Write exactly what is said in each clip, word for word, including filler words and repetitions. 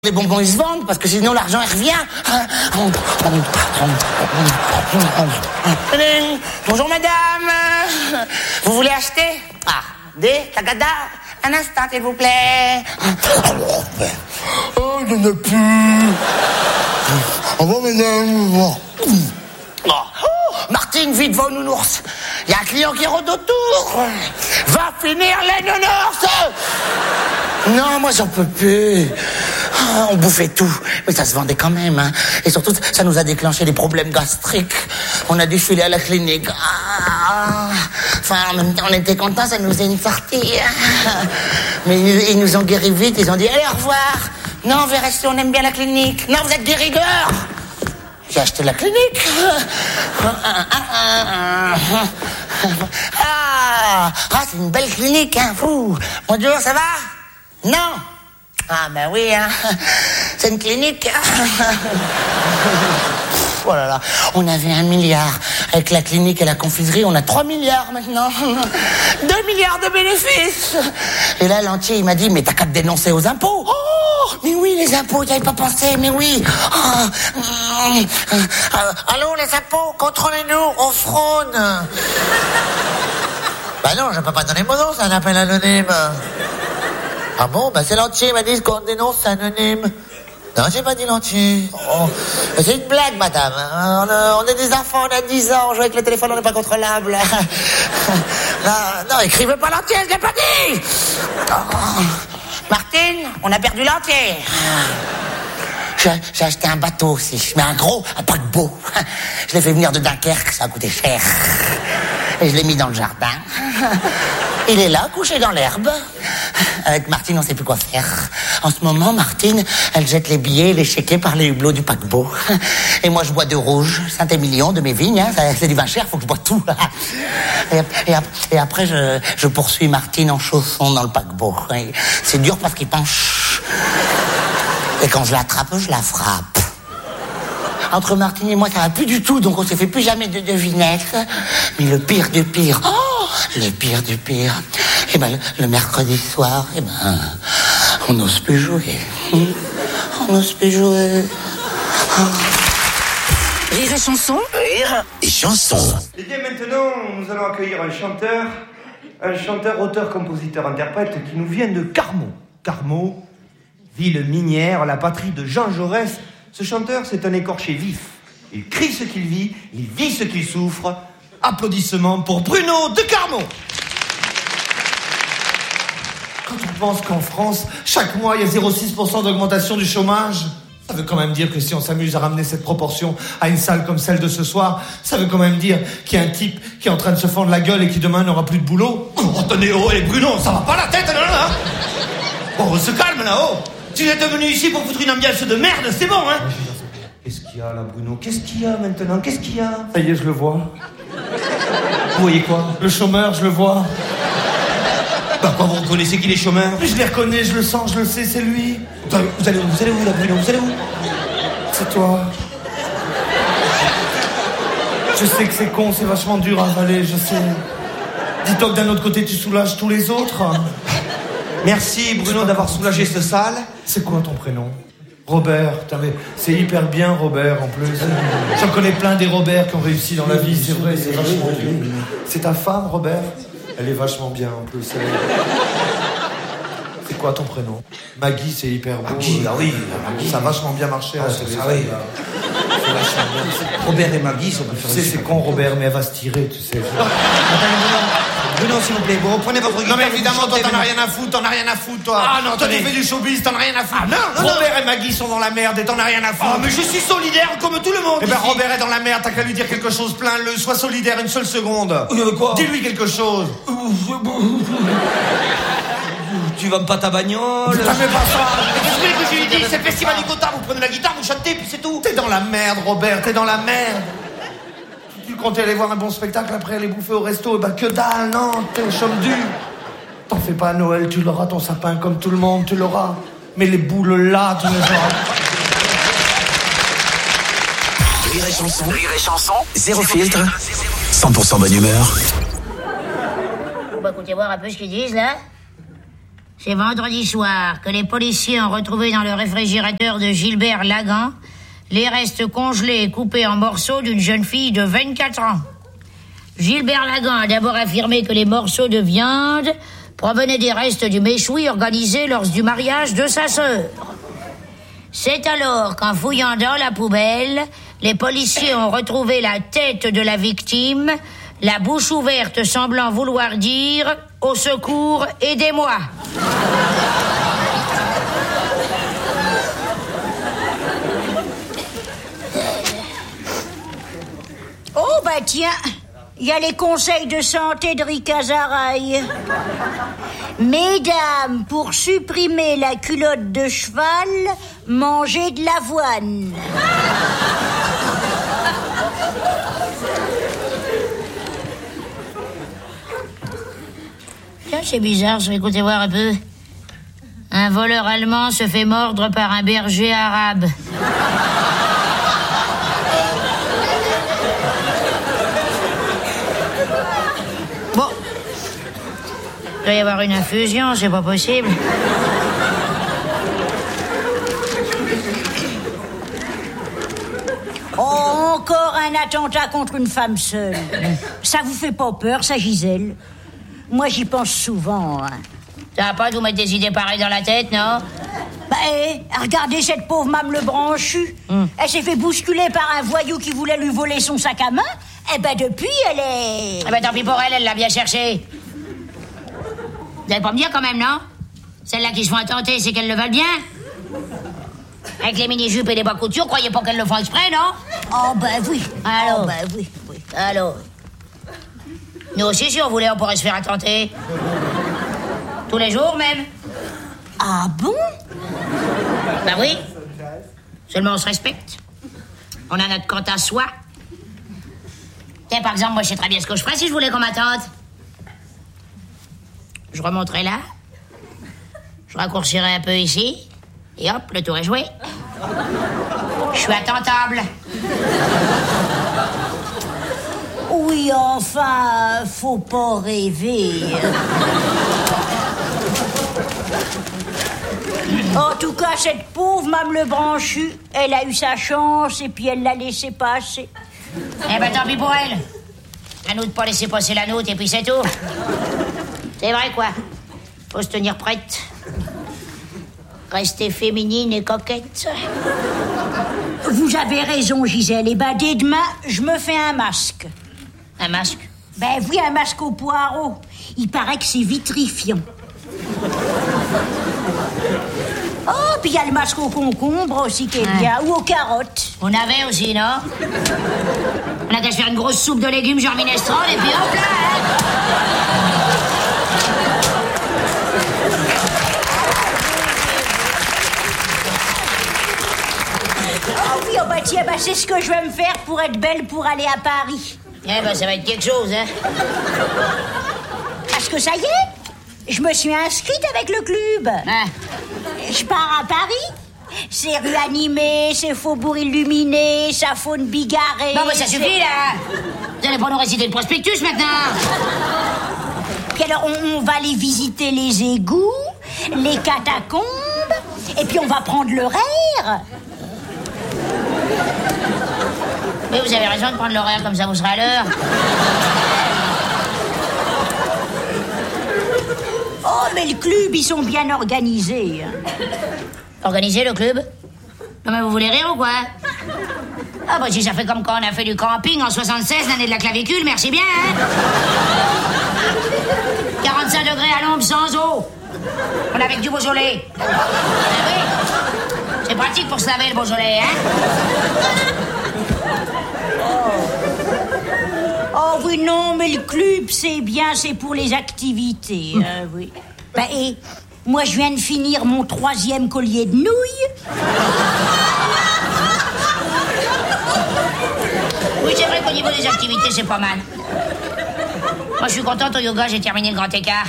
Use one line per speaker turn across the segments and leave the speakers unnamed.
Les bonbons, ils se vendent, parce que sinon l'argent, il revient. Bonjour, madame. Vous voulez acheter? Ah, des tagada. Un instant, s'il vous plaît.
Oh, il n'y en a plus. Au revoir, madame.
Oh, Martine, vite, va au nounours. Il y a un client qui rôde autour. Va finir les nounours. Non, moi, j'en peux plus. Oh, on bouffait tout, mais ça se vendait quand même. Hein. Et surtout, ça nous a déclenché des problèmes gastriques. On a dû filer à la clinique. Ah. Enfin, en même temps, on était contents, ça nous faisait une sortie. Mais ils nous ont guéris vite, ils ont dit, allez, au revoir. Non, on verra si on aime bien la clinique. Non, vous êtes guérideur. J'ai acheté la clinique. Ah, ah c'est une belle clinique, hein, vous. Bonjour, ça va? Non. Ah, ben oui, hein. C'est une clinique. Oh là là, on avait un milliard. Avec la clinique et la confiserie, on a trois milliards maintenant. Deux milliards de bénéfices. Et là, l'entier, il m'a dit, mais t'as qu'à te dénoncer aux impôts. Oh, mais oui, les impôts, t'y avais pas pensé, mais oui. Oh, euh, euh, allô, les impôts, contrôlez-nous, on fraude. Bah non, je peux pas donner mon nom, c'est un appel anonyme. Ah bon, bah c'est l'entier, il m'a dit qu'on dénonce, c'est anonyme. Non, j'ai pas dit l'entier. Oh, c'est une blague, madame. On, a, on est des enfants, on a dix ans, on joue avec le téléphone, on n'est pas contrôlable. Non, non, écrivez pas l'entier, je l'ai pas dit. Oh. Martine, on a perdu l'entier. J'ai, j'ai acheté un bateau aussi, mais un gros, un paquebot. Je l'ai fait venir de Dunkerque, ça a coûté cher. Et je l'ai mis dans le jardin. Il est là, couché dans l'herbe. Avec Martine, on sait plus quoi faire. En ce moment, Martine, elle jette les billets, les chéquets par les hublots du paquebot. Et moi, je bois de rouge, Saint-Émilion, de mes vignes. Hein. C'est du vin cher, faut que je bois tout. Et, et, et après, je, je poursuis Martine en chaussons dans le paquebot. Et c'est dur parce qu'il penche. Et quand je l'attrape, je la frappe. Entre Martine et moi, ça va plus du tout, donc on se fait plus jamais de devinettes. Mais le pire du pire, oh, le pire du pire, eh ben, le, le mercredi soir, eh ben, on n'ose plus jouer. On n'ose plus jouer. Oh.
Rire et chanson.
Rire et chanson.
Et bien maintenant, nous allons accueillir un chanteur, un chanteur, auteur, compositeur, interprète qui nous vient de Carmaux. Carmaux, ville minière, la patrie de Jean Jaurès. Ce chanteur, c'est un écorché vif. Il crie ce qu'il vit, il vit ce qu'il souffre. Applaudissements pour Bruno de Carmaux. Quand on pense qu'en France, chaque mois, il y a zéro virgule six pour cent d'augmentation du chômage, ça veut quand même dire que si on s'amuse à ramener cette proportion à une salle comme celle de ce soir, ça veut quand même dire qu'il y a un type qui est en train de se fendre la gueule et qui demain n'aura plus de boulot. Oh, tenez, oh, et Bruno, ça va pas la tête, là, là. Bon, on se calme, là, oh. Tu es venu ici pour foutre une ambiance de merde, c'est bon, hein? Qu'est-ce qu'il y a, là, Bruno? Qu'est-ce qu'il y a, maintenant? Qu'est-ce qu'il y a? Ça y est, je le vois. Vous voyez quoi? Le chômeur, je le vois. Bah quoi, vous reconnaissez qu'il est chômeur? Je les reconnais, je le sens, je le sais, c'est lui. Vous allez où, vous allez où, vous allez où là, Bruno? Vous allez où? C'est toi. Je sais que c'est con, c'est vachement dur à avaler, je sais. Dis-toi que d'un autre côté, tu soulages tous les autres. Merci Bruno d'avoir soulagé ce sale. C'est quoi ton prénom? Robert. C'est hyper bien Robert en plus. J'en connais plein des Robert qui ont réussi dans la vie, c'est vrai, c'est vachement bien. C'est ta femme Robert? Elle est vachement bien en plus. Elle est... C'est quoi ton prénom? Maggie, c'est hyper beau.
Maggie, ah oui, Maggie.
Ça a vachement bien marché.
Ah,
hein,
c'est ça, oui. C'est vachement bien. Robert et Maggie sont préférés.
Tu sais, c'est con Robert, mais elle va se tirer, tu sais.
Bruno, s'il vous plaît, vous reprenez votre guitare.
Non mais évidemment, toi t'en as rien à foutre, t'en as rien à foutre, toi.
Ah non,
toi tu
tenez.
fais du showbiz, t'en as rien à foutre.
Ah non, non, non.
Robert et Maggie sont dans la merde et t'en as rien à foutre.
Ah, mais je suis solidaire comme tout le monde.
Eh ben
ici.
Robert est dans la merde, t'as qu'à lui dire quelque chose, plains-le, sois solidaire une seule seconde.
Euh, quoi?
Dis-lui quelque chose.
Tu vas me pas ta bagnole.
Ça fait pas ça.
Qu'est-ce que vous voulez que je lui dise? C'est le festival du Cotard, vous prenez la guitare, vous chantez, puis c'est tout.
T'es dans la merde, Robert, t'es dans la merde. Tu comptais aller voir un bon spectacle après aller bouffer au resto, et bah que dalle, non, t'es au chôme du. T'en fais pas à Noël, tu l'auras ton sapin comme tout le monde, tu l'auras. Mais les boules là, tu les auras.
Rire et chanson. Rire et chanson. Zéro filtre. cent pour cent bonne humeur.
Bon, bah, écoutez voir un peu ce qu'ils disent, là. C'est vendredi soir que les policiers ont retrouvé dans le réfrigérateur de Gilbert Lagan les restes congelés et coupés en morceaux d'une jeune fille de vingt-quatre ans. Gilbert Lagan a d'abord affirmé que les morceaux de viande provenaient des restes du méchoui organisé lors du mariage de sa sœur. C'est alors qu'en fouillant dans la poubelle, les policiers ont retrouvé la tête de la victime, la bouche ouverte semblant vouloir dire « Au secours, aidez-moi ».
Oh bah tiens, il y a les conseils de santé de Ricazaraï. Mesdames, pour supprimer la culotte de cheval, mangez de l'avoine.
Tiens, c'est bizarre, ça. Écoutez voir un peu. Un voleur allemand se fait mordre par un berger arabe. Bon. Il doit y avoir une infusion, c'est pas possible.
Oh, encore un attentat contre une femme seule. Ça vous fait pas peur, ça, Gisèle? Moi, j'y pense souvent. Hein.
Ça va pas de vous mettre des idées pareilles dans la tête, non?
Bah, eh, regardez cette pauvre Mame le Branchu. Hum. Elle s'est fait bousculer par un voyou qui voulait lui voler son sac à main. Eh ben, depuis, elle est...
Eh ben, tant pis pour elle, elle l'a bien cherché. Vous allez pas me dire quand même, non? Celles-là qui se font attenter, c'est qu'elles le veulent bien? Avec les mini-jupes et les bas coutures, croyez pas qu'elles le font exprès, non?
Oh, ben oui.
Alors?
Oh, ben oui, oui.
Alors? Nous aussi, si on voulait, on pourrait se faire attenter. Tous les jours, même.
Ah bon?
Ben oui. Seulement, on se respecte. On a notre compte à soi. Tiens, par exemple, moi, je sais très bien ce que je ferais si je voulais qu'on m'attende. Je remonterais là. Je raccourcirais un peu ici. Et hop, le tour est joué. Je suis attentable.
Oui, enfin, faut pas rêver. En tout cas, cette pauvre Mame le Branchu, elle a eu sa chance et puis elle l'a laissé passer.
Eh ben, tant pis pour elle. À nous de pas laisser passer la nôtre et puis c'est tout. C'est vrai, quoi. Faut se tenir prête. Rester féminine et coquette.
Vous avez raison, Gisèle. Et ben, dès demain, je me fais un masque.
Un masque?
Ben oui, un masque au poireau. Il paraît que c'est vitrifiant. Oh, puis il y a le masque au concombre aussi qui est ouais. bien, ou aux carottes.
On avait aussi, non? On a qu'à se faire une grosse soupe de légumes genre minestrone et puis hop là, hein.
Oh oui, oh bah tiens, bah c'est ce que je vais me faire pour être belle pour aller à Paris.
Eh ben ça va être quelque chose, hein.
Parce que ça y est, je me suis inscrite avec le club.
Ah.
Je pars à Paris. C'est rue animée, c'est faubourg illuminé, sa faune bigarrée.
Bon, bah ça suffit, là. Vous allez pas nous réciter le prospectus, maintenant.
Puis alors, on, on va aller visiter les égouts, les catacombes, et puis on va prendre l'horaire.
Mais vous avez raison de prendre l'horaire, comme ça vous serez à l'heure.
Oh, mais le club, ils sont bien organisés.
Organisé, le club? Non, mais vous voulez rire ou quoi? Ah, bah si ça fait comme quand on a fait du camping en soixante-seize, l'année de la clavicule, merci bien, hein? quarante-cinq degrés à l'ombre, sans eau. On avait que du Beaujolais. Ah oui. C'est pratique pour se laver, le Beaujolais, hein?
Oh oui, non, mais le club, c'est bien, c'est pour les activités. Euh, oui. Bah, et moi, je viens de finir mon troisième collier de nouilles.
Oui, c'est vrai qu'au niveau des activités, c'est pas mal. Moi, je suis contente, au yoga, j'ai terminé le grand écart.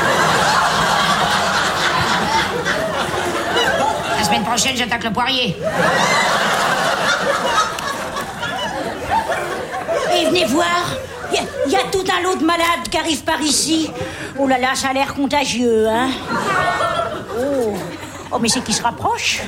La semaine prochaine, j'attaque le poirier.
Et venez voir, Il y, y a tout un lot de malades qui arrivent par ici. Oh là là, ça a l'air contagieux, hein. Oh, oh mais c'est qui se rapproche.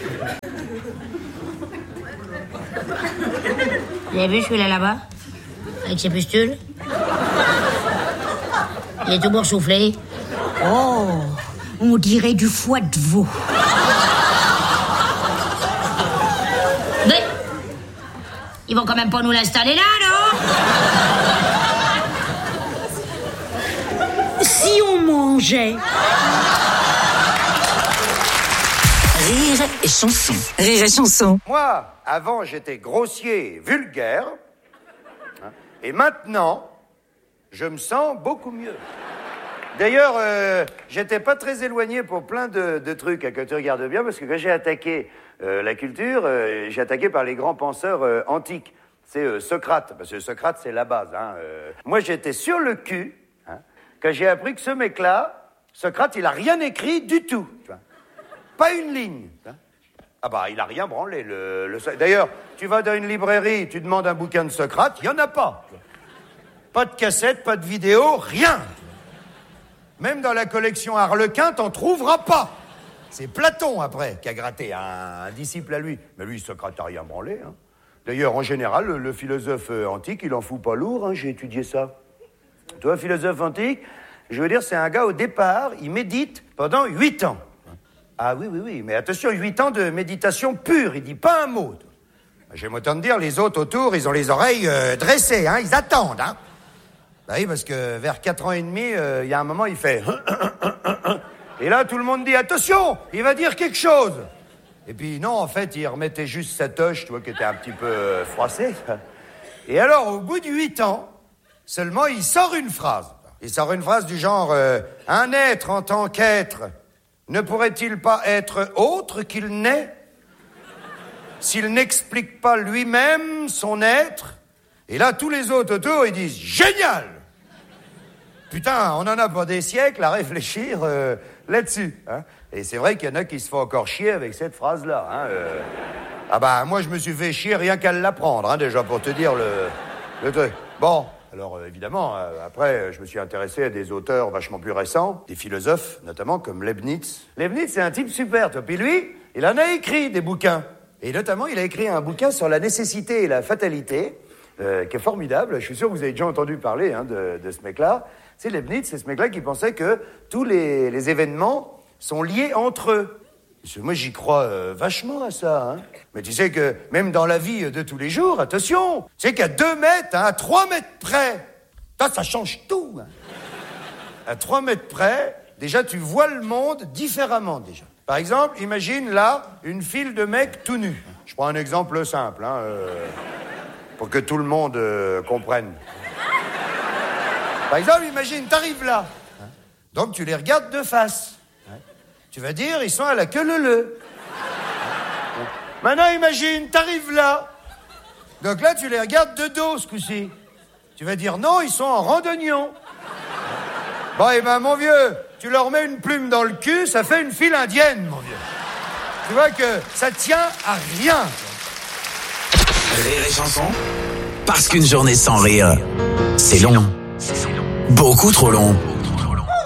Vous avez vu celui-là là-bas? Avec ses pustules? Il est tout boursouflé.
Oh, on dirait du foie de veau.
Mais ils vont quand même pas nous l'installer là, non?
Si on mangeait.
Rire et chanson. Rire et chanson.
Moi, avant, j'étais grossier et vulgaire. Hein, et maintenant, je me sens beaucoup mieux. D'ailleurs, euh, j'étais pas très éloigné pour plein de, de trucs, hein, que tu regardes bien, parce que quand j'ai attaqué euh, la culture, euh, j'ai attaqué par les grands penseurs euh, antiques. C'est euh, Socrate, parce que Socrate, c'est la base. Hein, euh. Moi, j'étais sur le cul, hein, quand j'ai appris que ce mec-là, Socrate, il a rien écrit du tout. Tu vois. Pas une ligne. Hein. Ah bah, il a rien branlé. Le, le... D'ailleurs, tu vas dans une librairie, tu demandes un bouquin de Socrate, il y en a pas. Tu vois. Pas de cassette, pas de vidéo, rien. Même dans la collection Harlequin, t'en trouveras pas. C'est Platon, après, qui a gratté, un, un disciple à lui. Mais lui, Socrate n'a rien branlé. Hein. D'ailleurs, en général, le, le philosophe euh, antique, il en fout pas lourd. Hein, j'ai étudié ça. Toi, philosophe antique, je veux dire, c'est un gars, au départ, il médite pendant huit ans. Ah oui, oui, oui, mais attention, huit ans de méditation pure, il dit pas un mot. J'aime autant te dire, les autres autour, ils ont les oreilles euh, dressées, hein, ils attendent, hein. Bah oui, parce que vers quatre ans et demi, il euh, y a un moment, il fait... Et là, tout le monde dit, attention, il va dire quelque chose. Et puis, non, en fait, il remettait juste sa toche, tu vois, qui était un petit peu euh, froissée. Et alors, au bout de huit ans, seulement, il sort une phrase. Il sort une phrase du genre, euh, un être en tant qu'être ne pourrait-il pas être autre qu'il n'est s'il n'explique pas lui-même son être? Et là, tous les autres autour, ils disent « Génial !» Putain, on en a pour des siècles à réfléchir euh, là-dessus. Hein. Et c'est vrai qu'il y en a qui se font encore chier avec cette phrase-là. Hein, euh... Ah bah, moi, je me suis fait chier rien qu'à l'apprendre, hein, déjà, pour te dire le, le truc. Bon, alors euh, évidemment, euh, après, je me suis intéressé à des auteurs vachement plus récents, des philosophes, notamment comme Leibniz. Leibniz, c'est un type super, toi. Puis lui, il en a écrit des bouquins. Et notamment, il a écrit un bouquin sur la nécessité et la fatalité, euh, qui est formidable. Je suis sûr que vous avez déjà entendu parler hein, de, de ce mec-là. C'est Leibniz, c'est ce mec-là qui pensait que tous les, les événements sont liés entre eux. Parce que moi, j'y crois euh, vachement à ça. Hein. Mais tu sais que même dans la vie de tous les jours, attention, tu sais qu'à deux mètres, hein, à trois mètres près, ça, ça change tout. Hein. À trois mètres près, déjà, tu vois le monde différemment, déjà. Par exemple, imagine là, une file de mecs tout nus. Je prends un exemple simple, hein, euh, pour que tout le monde euh, comprenne. Par exemple, imagine, t'arrives là. Hein, donc, tu les regardes de face. Tu vas dire, ils sont à la queue leu-leu. Maintenant, imagine, t'arrives là. Donc là, tu les regardes de dos, ce coup-ci. Tu vas dire, non, ils sont en randonnion. Bon, eh ben, mon vieux, tu leur mets une plume dans le cul, ça fait une file indienne, mon vieux. Tu vois que ça tient à rien.
Rire et chanson, parce qu'une journée sans rire, c'est long. Beaucoup trop long.